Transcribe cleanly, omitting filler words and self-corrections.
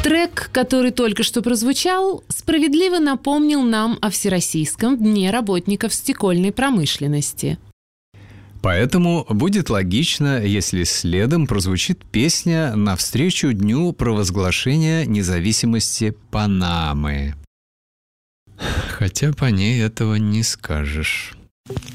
Трек, который только что прозвучал, справедливо напомнил нам о Всероссийском дне работников стекольной промышленности. Поэтому будет логично, если следом прозвучит песня навстречу Дню провозглашения независимости Панамы. Хотя по ней этого не скажешь.